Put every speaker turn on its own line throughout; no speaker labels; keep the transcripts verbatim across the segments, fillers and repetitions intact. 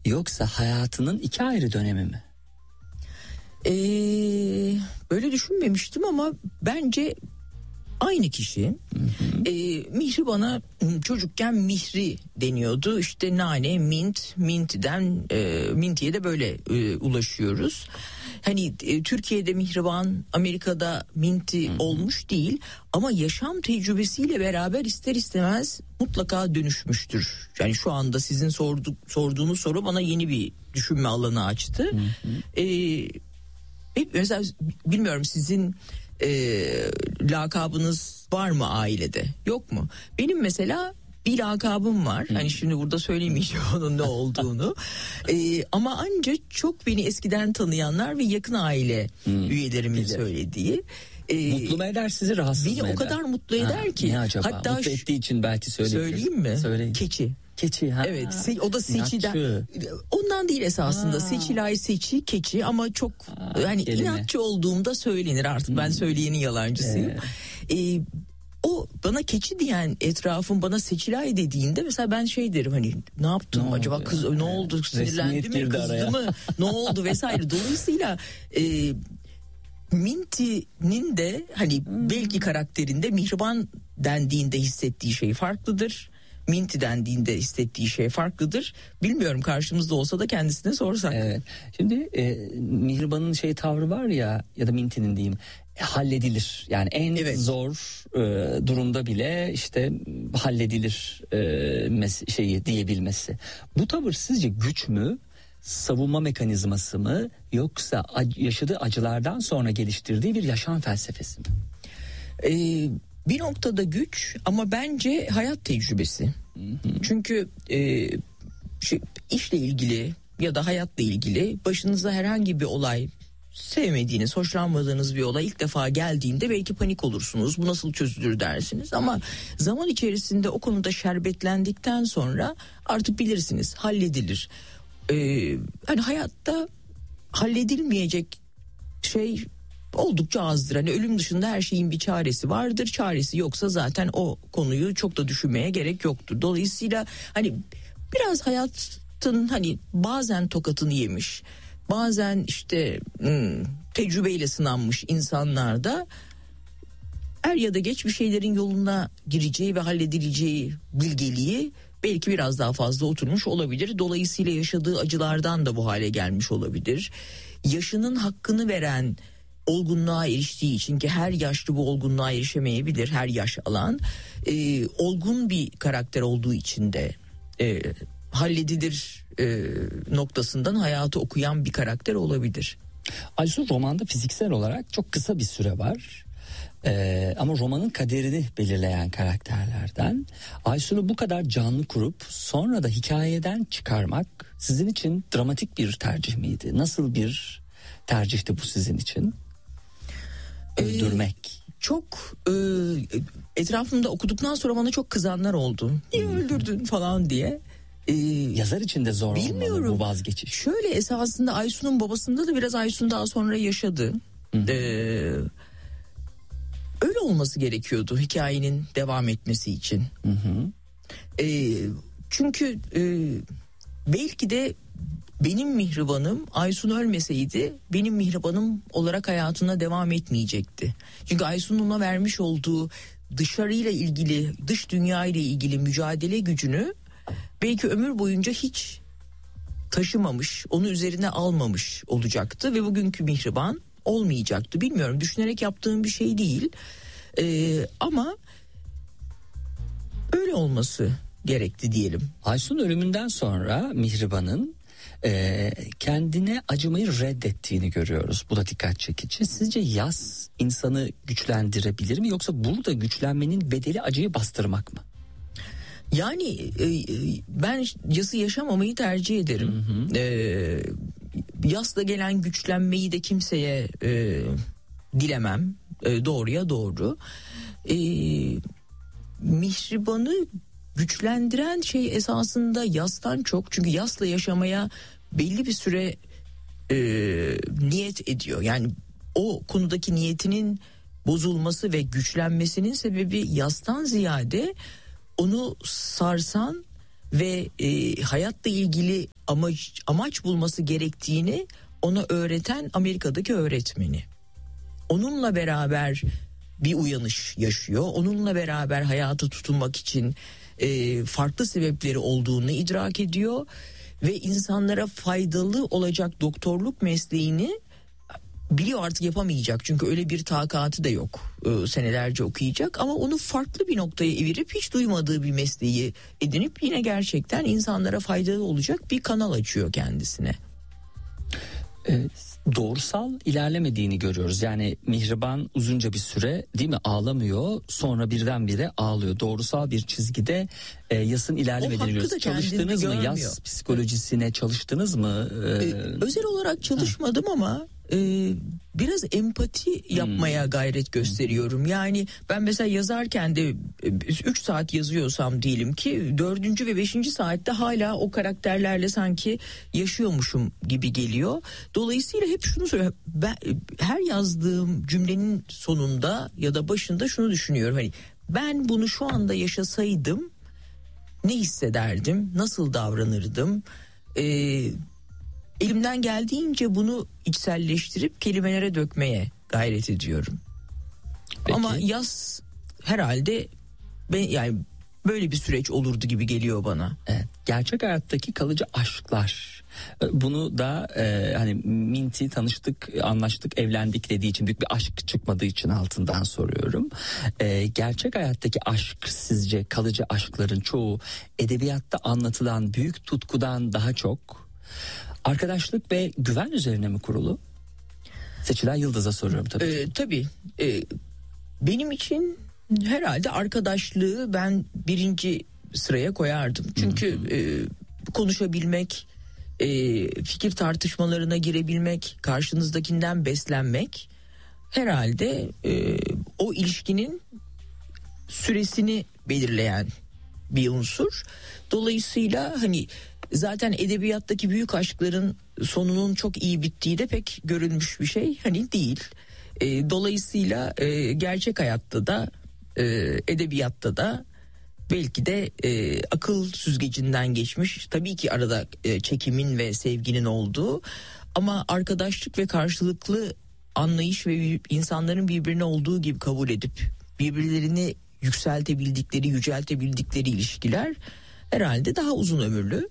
yoksa hayatının iki ayrı dönemi mi?
Ee, böyle düşünmemiştim ama bence aynı kişi. Hı hı. Ee, Mihriban'a çocukken Mihri deniyordu. İşte nane, mint, mint'den e, mintiye de böyle e, ulaşıyoruz. Hani e, Türkiye'de Mihriban, Amerika'da minti hı hı. olmuş değil ama yaşam tecrübesiyle beraber ister istemez mutlaka dönüşmüştür. Yani şu anda sizin sordu, sorduğunuz soru bana yeni bir düşünme alanı açtı. Hı hı. Ee, mesela bilmiyorum sizin e, lakabınız var mı ailede? Yok mu? Benim mesela bir lakabım var. Hmm. Hani şimdi burada söylemeyeceğim onun ne olduğunu. e, ama ancak çok beni eskiden tanıyanlar ve yakın aile hmm. üyelerimin Bilir. söylediği.
E, mutlu mu eder sizi, rahatsız
beni
mı eder?
o kadar mutlu eder ha, ki.
Ne acaba? Hatta mutlu ettiği için belki söyleyebilir.
Söyleyeyim mi?
Söyleyin.
Keçi.
Keçi ha.
Evet, se- o da seçiden. Ondan değil esasında. Seçilay seçi, keçi ama çok Aa, hani kelime. inatçı olduğumda söylenir artık. Hmm. Ben söyleyenin yalancısıyım. Evet. Ee, o bana keçi diyen etrafım bana Seçilay dediğinde mesela ben şey derim, hani ne yaptım ne acaba kız ya? Ne oldu, sinirlendi mi, kızdı araya. mı, ne oldu vesaire. Dolayısıyla e, Minty'nin de hani hmm. belki karakterinde Mihriban dendiğinde hissettiği şey farklıdır. Minty dendiğinde hissettiği şey farklıdır. Bilmiyorum, karşımızda olsa da kendisine sorsak.
Evet. Şimdi e, Mihriban'ın şey tavrı var ya, ya da Minty'nin diyeyim, e, halledilir. Yani en evet. zor e, durumda bile işte halledilir e, mes- şeyi diyebilmesi. Bu tavır sizce güç mü, savunma mekanizması mı, yoksa ac- yaşadığı acılardan sonra geliştirdiği bir yaşam felsefesi mi?
Eee Bir noktada güç ama bence hayat tecrübesi. Hı hı. Çünkü e, şey, işle ilgili ya da hayatla ilgili başınıza herhangi bir olay, sevmediğiniz, hoşlanmadığınız bir olay ilk defa geldiğinde belki panik olursunuz. Bu nasıl çözülür dersiniz ama zaman içerisinde o konuda şerbetlendikten sonra artık bilirsiniz, halledilir. Ee, hani hayatta halledilmeyecek şey oldukça azdır. Hani ölüm dışında her şeyin bir çaresi vardır. Çaresi yoksa zaten o konuyu çok da düşünmeye gerek yoktur. Dolayısıyla hani biraz hayatın hani bazen tokatını yemiş, bazen işte hmm, tecrübeyle sınanmış insanlarda er ya da geç bir şeylerin yoluna gireceği ve halledileceği bilgeliği belki biraz daha fazla oturmuş olabilir. Dolayısıyla yaşadığı acılardan da bu hale gelmiş olabilir. Yaşının hakkını veren olgunluğa eriştiği için, ki her yaşlı bu olgunluğa erişemeyebilir, her yaş alan e, olgun bir karakter olduğu için de e, halledilir e, noktasından hayatı okuyan bir karakter olabilir.
Aysun, romanda fiziksel olarak çok kısa bir süre var. Ee, ama romanın kaderini belirleyen karakterlerden. Aysun'u bu kadar canlı kurup sonra da hikayeden çıkarmak sizin için dramatik bir tercih miydi? Nasıl bir tercihti bu sizin için? Öldürmek.
Ee, çok e, etrafımda okuduktan sonra bana çok kızanlar oldu. Niye öldürdün falan diye.
Ee, Yazar için de zor olmalı bu vazgeçiş.
Şöyle, esasında Aysun'un babasında da biraz Aysun daha sonra yaşadı. Ee, öyle olması gerekiyordu hikayenin devam etmesi için. Hı hı. Ee, çünkü e, belki de benim Mihriban'ım Aysun ölmeseydi benim Mihriban'ım olarak hayatına devam etmeyecekti. Çünkü Aysun'un ona vermiş olduğu dışarıyla ilgili, dış dünya ile ilgili mücadele gücünü belki ömür boyunca hiç taşımamış, onu üzerine almamış olacaktı ve bugünkü Mihriban olmayacaktı. Bilmiyorum, düşünerek yaptığım bir şey değil. Ee, ama öyle olması gerekti diyelim.
Aysun ölümünden sonra Mihriban'ın e, kendine acımayı reddettiğini görüyoruz. Bu da dikkat çekici. Sizce yas insanı güçlendirebilir mi, yoksa burada güçlenmenin bedeli acıyı bastırmak mı?
Yani e, ben yası yaşamamayı tercih ederim. Hı hı. E, yasla gelen güçlenmeyi de kimseye e, dilemem. E, doğruya doğru. E, Mihriban'ı güçlendiren şey esasında yastan çok, çünkü yasla yaşamaya belli bir süre e, niyet ediyor. Yani o konudaki niyetinin bozulması ve güçlenmesinin sebebi yastan ziyade onu sarsan ve e, hayatla ilgili amaç, amaç bulması gerektiğini ona öğreten Amerika'daki öğretmeni. Onunla beraber bir uyanış yaşıyor. Onunla beraber hayata tutunmak için e, farklı sebepleri olduğunu idrak ediyor ve insanlara faydalı olacak doktorluk mesleğini biliyor, artık yapamayacak çünkü öyle bir takatı da yok. Ee, senelerce okuyacak ama onu farklı bir noktaya evirip hiç duymadığı bir mesleği edinip yine gerçekten insanlara faydalı olacak bir kanal açıyor kendisine.
Ee, doğrusal ilerlemediğini görüyoruz. Yani Mihriban uzunca bir süre değil mi ağlamıyor, sonra birdenbire ağlıyor. Doğrusal bir çizgide e, Yas'ın ilerlemediğini görüyoruz. Çalıştınız mı Yas psikolojisine, çalıştınız mı? Ee,
ee, özel olarak çalışmadım ha. ama e, biraz empati yapmaya hmm. gayret gösteriyorum. Yani ben mesela yazarken de üç saat yazıyorsam diyelim ki dördüncü ve beşinci saatte hala o karakterlerle sanki yaşıyormuşum gibi geliyor. Dolayısıyla hep şunu söylüyorum. Ben, her yazdığım cümlenin sonunda ya da başında şunu düşünüyorum. Hani ben bunu şu anda yaşasaydım ne hissederdim? Nasıl davranırdım? Eee Elimden geldiğince bunu içselleştirip kelimelere dökmeye gayret ediyorum. Peki. Ama yaz herhalde ben, yani böyle bir süreç olurdu gibi geliyor bana.
Evet, gerçek hayattaki kalıcı aşklar. Bunu da e, hani Minty tanıştık, anlaştık, evlendik dediği için, büyük bir aşk çıkmadığı için altından soruyorum. E, gerçek hayattaki aşk sizce, kalıcı aşkların çoğu edebiyatta anlatılan büyük tutkudan daha çok arkadaşlık ve güven üzerine mi kurulu? Seçilen Yıldız'a soruyorum tabii.
Ee, tabii. Ee, benim için herhalde arkadaşlığı ben birinci sıraya koyardım. Çünkü e, konuşabilmek, e, fikir tartışmalarına girebilmek, karşınızdakinden beslenmek herhalde e, o ilişkinin süresini belirleyen bir unsur. Dolayısıyla hani zaten edebiyattaki büyük aşkların sonunun çok iyi bittiği de pek görülmüş bir şey hani değil. E, dolayısıyla e, gerçek hayatta da e, edebiyatta da belki de e, akıl süzgecinden geçmiş, tabii ki arada e, çekimin ve sevginin olduğu, ama arkadaşlık ve karşılıklı anlayış ve insanların birbirine olduğu gibi kabul edip birbirlerini yükseltebildikleri, yüceltebildikleri ilişkiler herhalde daha uzun ömürlü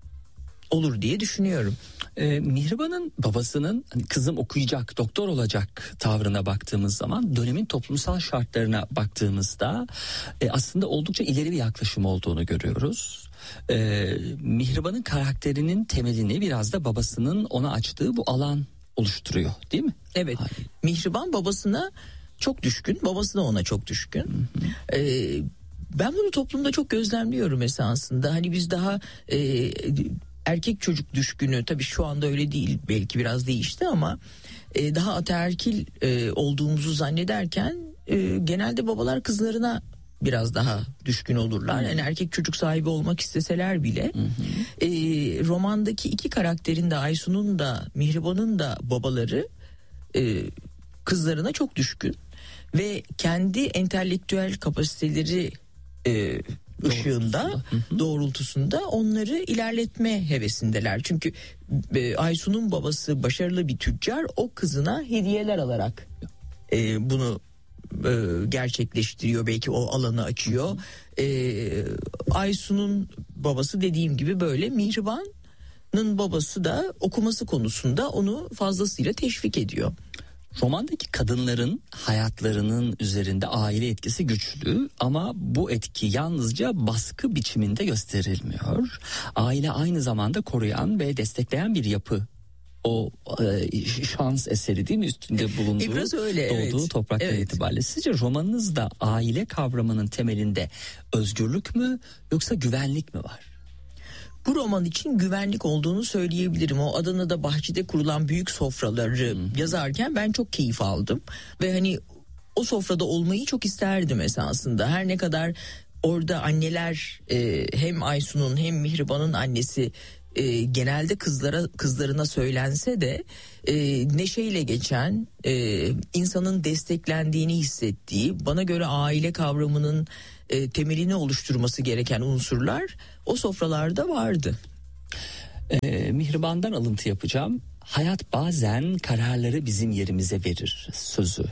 olur diye düşünüyorum.
Ee, Mihriban'ın babasının hani kızım okuyacak, doktor olacak tavrına baktığımız zaman, dönemin toplumsal şartlarına baktığımızda e, aslında oldukça ileri bir yaklaşım olduğunu görüyoruz. Ee, Mihriban'ın karakterinin temelini biraz da babasının ona açtığı bu alan oluşturuyor, değil mi?
Evet. Hayır. Mihriban babasına çok düşkün, babası da ona çok düşkün. Hı hı. Ee, ben bunu toplumda çok gözlemliyorum esasında. Hani biz daha e, erkek çocuk düşkünü, tabii şu anda öyle değil, belki biraz değişti ama e, daha ataerkil e, olduğumuzu zannederken e, genelde babalar kızlarına biraz daha düşkün olurlar. Yani erkek çocuk sahibi olmak isteseler bile. Hı hı. E, romandaki iki karakterin de, Aysun'un da Mihriban'ın da babaları e, kızlarına çok düşkün ve kendi entelektüel kapasiteleri e, ışığında, doğrultusunda. doğrultusunda onları ilerletme hevesindeler. Çünkü e, Aysun'un babası başarılı bir tüccar, o kızına hediyeler alarak e, bunu e, gerçekleştiriyor, belki o alanı açıyor. E, Aysun'un babası dediğim gibi böyle, Mihriban'ın babası da okuması konusunda onu fazlasıyla teşvik ediyor.
Romandaki kadınların hayatlarının üzerinde aile etkisi güçlü, ama bu etki yalnızca baskı biçiminde gösterilmiyor. Aile aynı zamanda koruyan ve destekleyen bir yapı. O e, şans eseri değil mi, üstünde bulunduğu,
e biraz öyle,
doğduğu
evet.
topraklar
evet.
itibariyle. Sizce romanınızda aile kavramının temelinde özgürlük mü yoksa güvenlik mi var?
Bu roman için güvenlik olduğunu söyleyebilirim. O Adana'da bahçede kurulan büyük sofraları hmm. yazarken ben çok keyif aldım. Ve hani o sofrada olmayı çok isterdim esasında. Her ne kadar orada anneler e, hem Aysun'un hem Mihriban'ın annesi e, genelde kızlara kızlarına söylense de e, neşeyle geçen, e, insanın desteklendiğini hissettiği, bana göre aile kavramının e, temelini oluşturması gereken unsurlar o sofralarda vardı.
E, Mihriban'dan alıntı yapacağım. Hayat bazen kararları bizim yerimize verir sözü.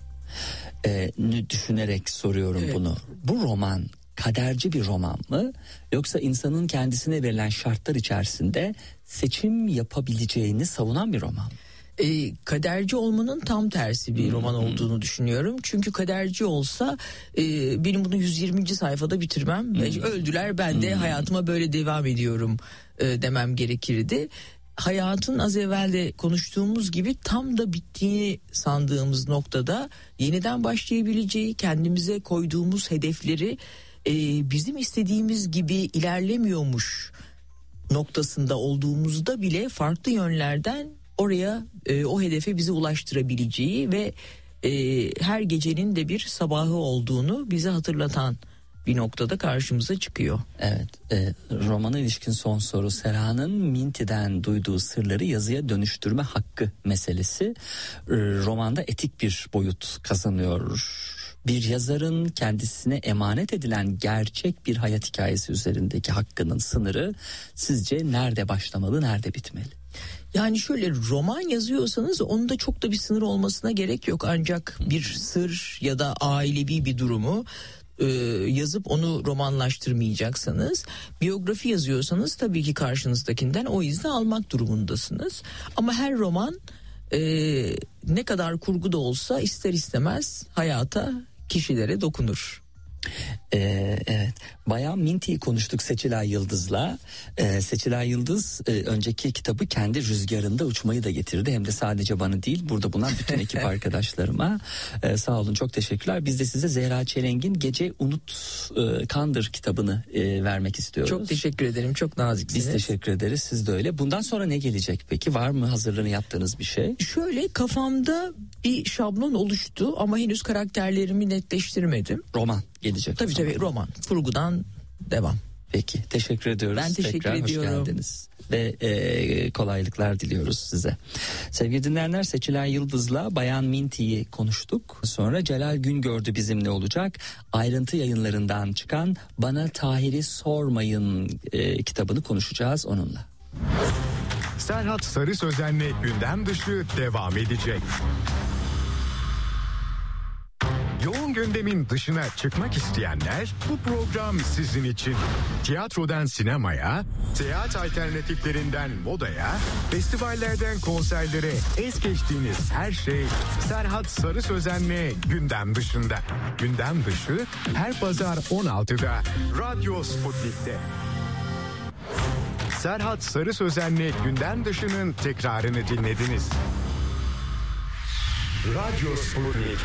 E, düşünerek soruyorum evet. bunu. Bu roman kaderci bir roman mı? Yoksa insanın kendisine verilen şartlar içerisinde seçim yapabileceğini savunan bir roman mı?
E, kaderci olmanın tam tersi bir roman olduğunu düşünüyorum. Çünkü kaderci olsa e, benim bunu yüz yirminci sayfada bitirmem. Ve öldüler, ben de hayatıma böyle devam ediyorum e, demem gerekirdi. Hayatın az evvel de konuştuğumuz gibi tam da bittiğini sandığımız noktada yeniden başlayabileceği, kendimize koyduğumuz hedefleri e, bizim istediğimiz gibi ilerlemiyormuş noktasında olduğumuzda bile farklı yönlerden oraya e, o hedefe bizi ulaştırabileceği ve e, her gecenin de bir sabahı olduğunu bize hatırlatan bir noktada karşımıza çıkıyor.
Evet, e, romana ilişkin son soru. Serhan'ın Minty'den duyduğu sırları yazıya dönüştürme hakkı meselesi e, romanda etik bir boyut kazanıyor. Bir yazarın kendisine emanet edilen gerçek bir hayat hikayesi üzerindeki hakkının sınırı sizce nerede başlamalı, nerede bitmeli?
Yani şöyle, roman yazıyorsanız onun da çok da bir sınır olmasına gerek yok. Ancak bir sır ya da ailevi bir durumu e, yazıp onu romanlaştırmayacaksanız, biyografi yazıyorsanız tabii ki karşınızdakinden o izni almak durumundasınız. Ama her roman e, ne kadar kurgu da olsa ister istemez hayata, kişilere dokunur.
Ee, evet, Bayan Minty'yi konuştuk Seçilay Yıldız'la. Ee, Seçilay Yıldız e, önceki kitabı kendi rüzgarında uçmayı da getirdi. Hem de sadece bana değil, burada bulunan bütün ekip arkadaşlarıma. Ee, sağ olun, çok teşekkürler. Biz de size Zehra Çelenk'in Gece Unut e, Kandır kitabını e, vermek istiyoruz.
Çok teşekkür ederim, çok naziksiniz.
Biz teşekkür ederiz, siz de öyle. Bundan sonra ne gelecek peki? Var mı hazırlığını yaptığınız bir şey?
Şöyle, kafamda bir şablon oluştu ama henüz karakterlerimi netleştirmedim.
Roman gelecek.
Tabii tabii, roman. Kurgudan devam.
Peki, teşekkür ediyoruz.
Ben teşekkür
Tekrar
ediyorum.
Hoş geldiniz. Ve e, kolaylıklar diliyoruz size. Sevgili dinleyenler, Seçilay Yıldız'la Bayan Minty'yi konuştuk. Sonra Celal Güngördü bizimle olacak. Ayrıntı Yayınlarından çıkan Bana Tahir'i Sormayın e, kitabını konuşacağız onunla.
Serhat Sarı Sözen'le gündem dışı devam edecek. Yoğun gündemin dışına çıkmak isteyenler, bu program sizin için. Tiyatrodan sinemaya, seyahat alternatiflerinden modaya, festivallerden konserlere es geçtiğiniz her şey Serhat Sarı Sözen'le gündem dışında. Gündem dışı her pazar on altıda Radyo Sputnik'te. Serhat Sarı Sözen'le gündem dışının tekrarını dinlediniz. Radyo Sputnik.